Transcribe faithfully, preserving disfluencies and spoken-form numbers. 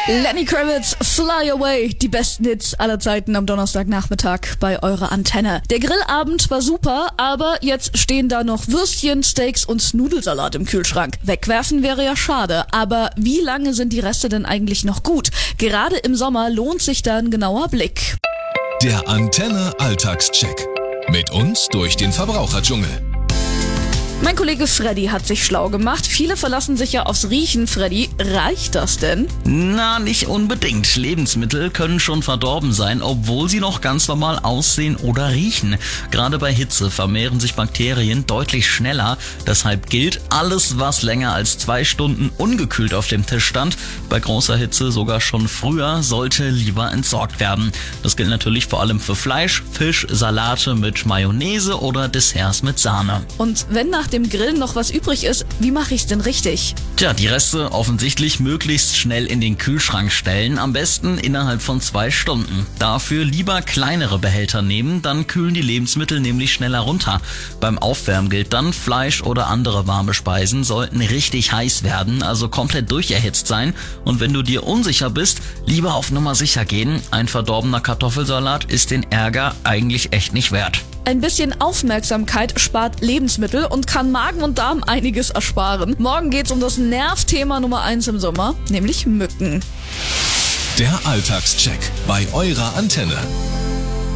Lenny Kravitz, Fly Away, die besten Hits aller Zeiten am Donnerstagnachmittag bei eurer Antenne. Der Grillabend war super, aber jetzt stehen da noch Würstchen, Steaks und Nudelsalat im Kühlschrank. Wegwerfen wäre ja schade, aber wie lange sind die Reste denn eigentlich noch gut? Gerade im Sommer lohnt sich da ein genauer Blick. Der Antenne Alltagscheck. Mit uns durch den Verbraucherdschungel. Mein Kollege Freddy hat sich schlau gemacht. Viele verlassen sich ja aufs Riechen. Freddy, reicht das denn? Na, nicht unbedingt. Lebensmittel können schon verdorben sein, obwohl sie noch ganz normal aussehen oder riechen. Gerade bei Hitze vermehren sich Bakterien deutlich schneller. Deshalb gilt, alles, was länger als zwei Stunden ungekühlt auf dem Tisch stand, bei großer Hitze sogar schon früher, sollte lieber entsorgt werden. Das gilt natürlich vor allem für Fleisch, Fisch, Salate mit Mayonnaise oder Desserts mit Sahne. Und wenn nach dem Grillen noch was übrig ist, wie mache ich's denn richtig? Tja, die Reste offensichtlich möglichst schnell in den Kühlschrank stellen, am besten innerhalb von zwei Stunden. Dafür lieber kleinere Behälter nehmen, dann kühlen die Lebensmittel nämlich schneller runter. Beim Aufwärmen gilt dann, Fleisch oder andere warme Speisen sollten richtig heiß werden, also komplett durcherhitzt sein. Und wenn du dir unsicher bist, lieber auf Nummer sicher gehen. Ein verdorbener Kartoffelsalat ist den Ärger eigentlich echt nicht wert. Ein bisschen Aufmerksamkeit spart Lebensmittel und kann Magen und Darm einiges ersparen. Morgen geht's um das Nervthema Nummer eins im Sommer, nämlich Mücken. Der Alltagscheck bei eurer Antenne.